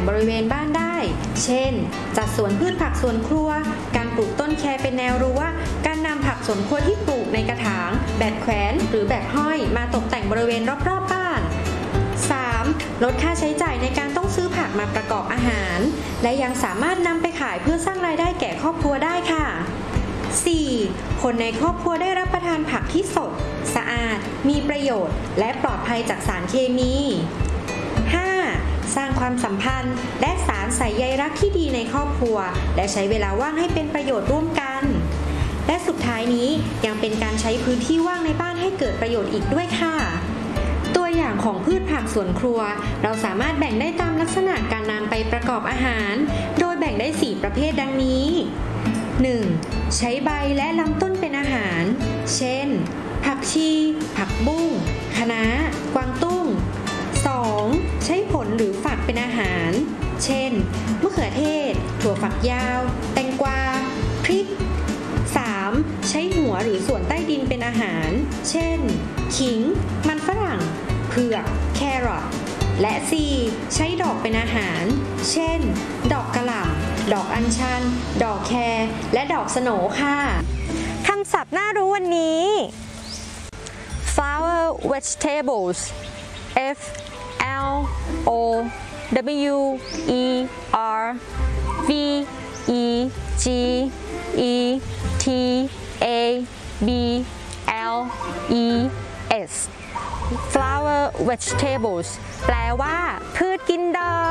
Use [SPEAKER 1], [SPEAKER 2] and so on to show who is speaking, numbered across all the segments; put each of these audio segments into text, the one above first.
[SPEAKER 1] บริเวณบ้านได้ เช่นจัดสวนพืชผักสวนครัวการปลูกต้นแคเป็นแนวรั้วการนำผักสวนครัวที่ปลูกในกระถางแบบแขวนหรือแบบห้อยมาตกแต่งบริเวณรอบๆบ้าน 3. ลดค่าใช้จ่ายในการต้องซื้อผักมาประกอบอาหารและยังสามารถนำไปขายเพื่อสร้างรายได้แก่ครอบครัวได้ค่ะ 4. คนในครอบครัวได้รับประทานผักที่สดสะอาดมีประโยชน์และปลอดภัยจากสารเคมี 5. สร้างความสัมพันธ์และสารใส่ใยรักที่ดีในครอบครัวและใช้เวลาว่างให้เป็นประโยชน์ร่วมกันและสุดท้ายนี้ยังเป็นการใช้พื้นที่ว่างในบ้านให้เกิดประโยชน์อีกด้วยค่ะตัวอย่างของพืชผักสวนครัวเราสามารถแบ่งได้ตามลักษณะการนำไปประกอบอาหารโดยแบ่งได้4ประเภทดังนี้ 1. ใช้ใบและลำต้นเป็นอาหารเช่นผักชีผักบุ้งคะน้ากวางตุ้ง 2. ใช้ผลหรือฝักเป็นอาหารเช่นมะเขือเทศถั่วฝักยาวแตงกวาพริก 3. ใช้หัวหรือส่วนใต้ดินเป็นอาหารเช่นขิงมันฝรั่งเผือกแครอทและ 4. ใช้ดอกเป็นอาหารเช่นดอกกะหล่ำดอกอัญชันดอกแครและดอกสโหน่ค่ะ
[SPEAKER 2] คำศัพท์น่ารู้วันนี้ flower vegetables F L O W E R V E G E T A B L E S flower vegetables แปลว่าพืชกินดอก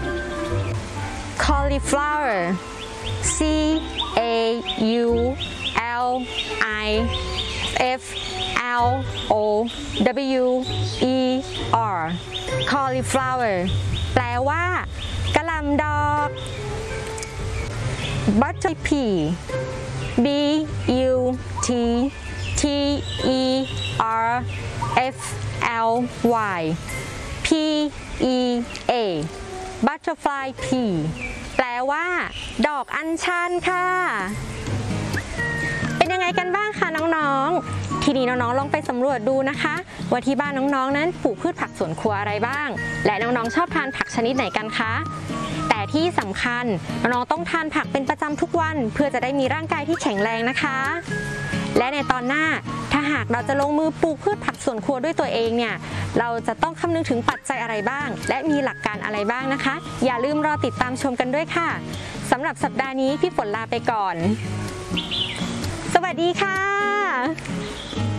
[SPEAKER 2] cauliflower C A U L I F L O W E R cauliflower แปลว่ากะหล่ำดอก butter pea B U T T E R F L Y P E A butterfly pea แปลว่าดอกอัญชันค่ะเป็นยังไงกันบ้างคะน้องๆทีนี้น้องๆลองไปสำรวจดูนะคะว่าที่บ้านน้องๆนั้นปลูกพืชผักสวนครัวอะไรบ้างและน้องๆชอบทานผักชนิดไหนกันคะแต่ที่สำคัญน้องๆต้องทานผักเป็นประจำทุกวันเพื่อจะได้มีร่างกายที่แข็งแรงนะคะและในตอนหน้าถ้าหากเราจะลงมือปลูกพืชผักสวนครัวด้วยตัวเองเนี่ยเราจะต้องคำนึงถึงปัจจัยอะไรบ้างและมีหลักการอะไรบ้างนะคะอย่าลืมรอติดตามชมกันด้วยค่ะสำหรับสัปดาห์นี้พี่ฝนลาไปก่อนสวัสดีค่ะ